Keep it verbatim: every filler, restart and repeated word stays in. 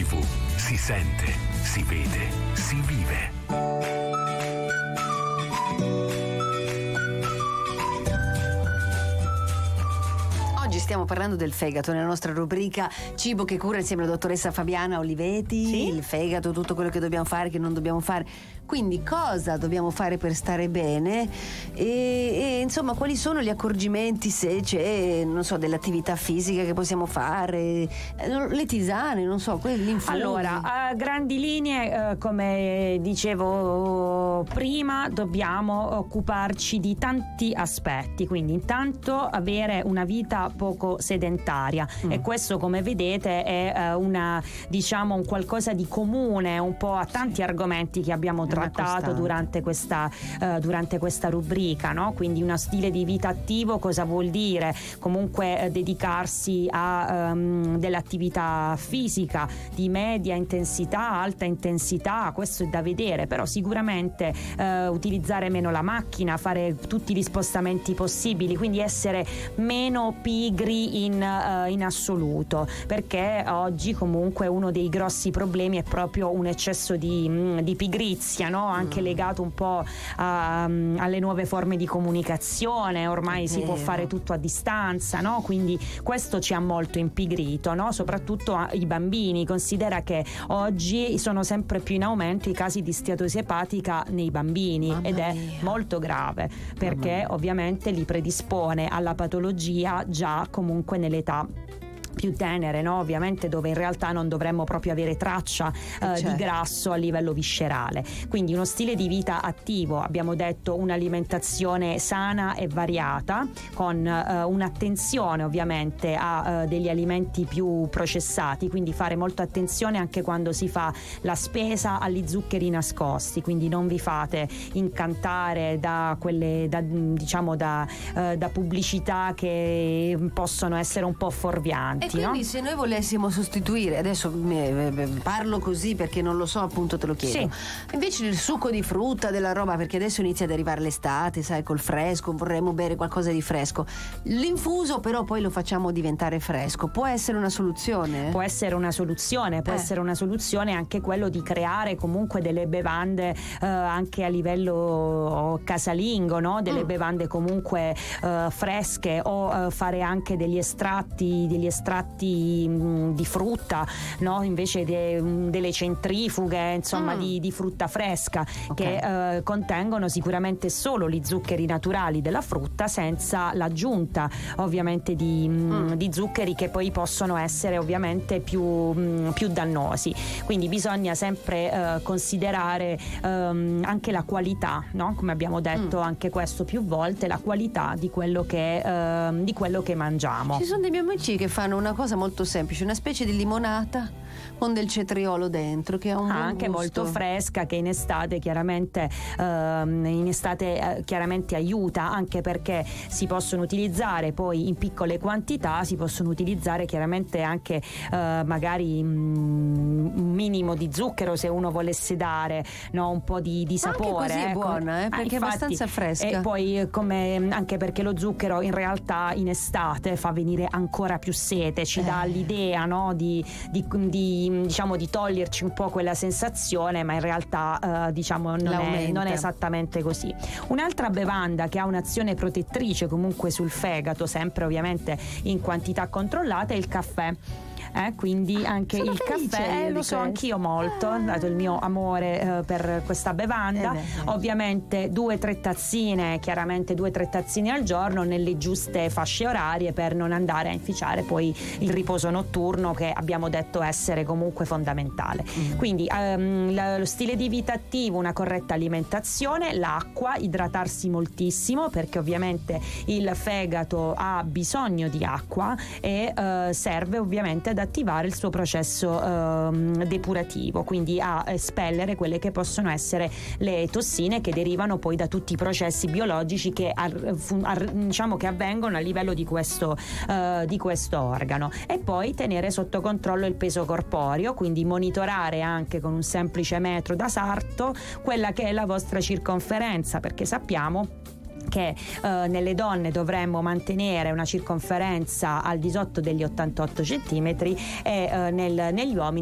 tivù si sente, si vede, si vive. Oggi stiamo parlando del fegato nella nostra rubrica Cibo che cura insieme alla dottoressa Fabiana Oliveti. Sì? Il fegato, tutto quello che dobbiamo fare, che non dobbiamo fare. Quindi cosa dobbiamo fare per stare bene e, e insomma quali sono gli accorgimenti, se c'è, non so, dell'attività fisica che possiamo fare, le tisane, non so, l'infuso. Allora, a grandi linee, eh, come dicevo prima, dobbiamo occuparci di tanti aspetti, quindi intanto avere una vita poco sedentaria mm. e questo, come vedete, è eh, una, diciamo, un qualcosa di comune un po' a tanti sì. argomenti che abbiamo trattato durante questa, uh, durante questa rubrica, no? Quindi uno stile di vita attivo cosa vuol dire? Comunque eh, dedicarsi a um, dell'attività fisica di media intensità, alta intensità, questo è da vedere, però sicuramente uh, utilizzare meno la macchina, fare tutti gli spostamenti possibili, quindi essere meno pigri in, uh, in assoluto, perché oggi comunque uno dei grossi problemi è proprio un eccesso di, mh, di pigrizia, no? Anche mm. legato un po' a, um, alle nuove forme di comunicazione, ormai si può fare tutto a distanza, no? Quindi questo ci ha molto impigrito, no? Soprattutto i bambini. Considera che oggi sono sempre più in aumento i casi di steatosi epatica nei bambini. Mamma ed è mia. molto grave, perché ovviamente li predispone alla patologia già comunque nell'età più tenere, no? Ovviamente, dove in realtà non dovremmo proprio avere traccia eh, certo. di grasso a livello viscerale. Quindi uno stile di vita attivo, abbiamo detto un'alimentazione sana e variata, con eh, un'attenzione ovviamente a eh, degli alimenti più processati, quindi fare molta attenzione anche quando si fa la spesa agli zuccheri nascosti, quindi non vi fate incantare da quelle da, diciamo da, eh, da pubblicità che possono essere un po' fuorvianti. E quindi, no? Se noi volessimo sostituire, adesso parlo così perché non lo so, appunto te lo chiedo, sì. invece del succo di frutta, della roba, perché adesso inizia ad arrivare l'estate, sai, col fresco, vorremmo bere qualcosa di fresco, l'infuso però poi lo facciamo diventare fresco, può essere una soluzione? Può essere una soluzione, può eh. essere una soluzione anche quello di creare comunque delle bevande eh, anche a livello casalingo, no? Delle mm. bevande comunque eh, fresche, o eh, fare anche degli estratti, degli estratti Mh, di frutta, no? Invece de, mh, delle centrifughe, insomma, mm. di, di frutta fresca, okay. che eh, contengono sicuramente solo gli zuccheri naturali della frutta, senza l'aggiunta ovviamente di, mm. di zuccheri che poi possono essere ovviamente più, mh, più dannosi. Quindi bisogna sempre eh, considerare ehm, anche la qualità, no? Come abbiamo detto mm. anche questo più volte, la qualità di quello che, eh, di quello che mangiamo. Ci sono dei miei amici che fanno una cosa molto semplice, una specie di limonata con del cetriolo dentro, che ha un ah, buon anche gusto. Molto fresca, che in estate chiaramente ehm, in estate eh, chiaramente aiuta, anche perché si possono utilizzare poi in piccole quantità, si possono utilizzare chiaramente anche eh, magari mh, un minimo di zucchero, se uno volesse dare, no, un po' di, di sapore. Anche così è ecco. buona, eh, perché ah, infatti, è abbastanza fresca. E poi come anche perché lo zucchero in realtà in estate fa venire ancora più sete, ci eh. dà l'idea, no, di, di, di diciamo di toglierci un po' quella sensazione, ma in realtà eh, diciamo non è, non è esattamente così. Un'altra bevanda che ha un'azione protettrice comunque sul fegato, sempre ovviamente in quantità controllata, è il caffè. Eh, quindi anche Sono il caffè, eh, lo so anch'io molto, ah. dato il mio amore eh, per questa bevanda. Eh beh, ovviamente due o tre tazzine, chiaramente due o tre tazzine al giorno nelle giuste fasce orarie, per non andare a inficiare poi il riposo notturno, che abbiamo detto essere comunque fondamentale. Mm. Quindi ehm, lo stile di vita attivo, una corretta alimentazione, l'acqua, idratarsi moltissimo, perché ovviamente il fegato ha bisogno di acqua e eh, serve ovviamente ad attivare il suo processo ehm, depurativo, quindi a espellere quelle che possono essere le tossine che derivano poi da tutti i processi biologici che, ar, fu, ar, diciamo che avvengono a livello di questo, eh, di questo organo. E poi tenere sotto controllo il peso corporeo, quindi monitorare anche con un semplice metro da sarto quella che è la vostra circonferenza, perché sappiamo che eh, nelle donne dovremmo mantenere una circonferenza al di sotto degli ottantotto centimetri e eh, nel, negli uomini